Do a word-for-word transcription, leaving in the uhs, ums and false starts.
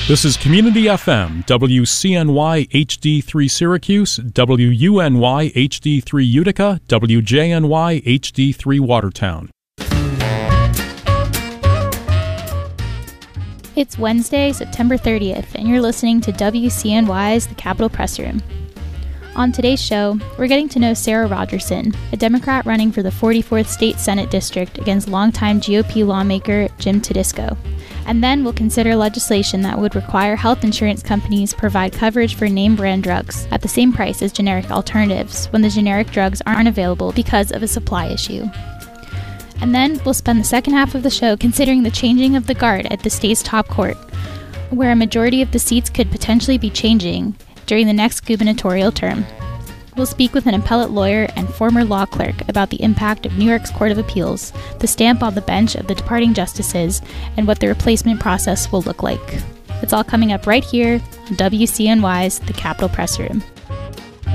This is Community F M, W C N Y H D three Syracuse, W U N Y H D three Utica, W J N Y H D three Watertown. It's Wednesday, September thirtieth, and you're listening to W C N Y's The Capitol Press Room. On today's show, we're getting to know Sarah Rogerson, a Democrat running for the forty-fourth State Senate District against longtime G O P lawmaker Jim Tedisco. And then we'll consider legislation that would require health insurance companies provide coverage for name-brand drugs at the same price as generic alternatives when the generic drugs aren't available because of a supply issue. And then we'll spend the second half of the show considering the changing of the guard at the state's top court, where a majority of the seats could potentially be changing during the next gubernatorial term. We'll speak with an appellate lawyer and former law clerk about the impact of New York's Court of Appeals, the stamp on the bench of the departing justices, and what the replacement process will look like. It's all coming up right here on W C N Y's The Capitol Press Room.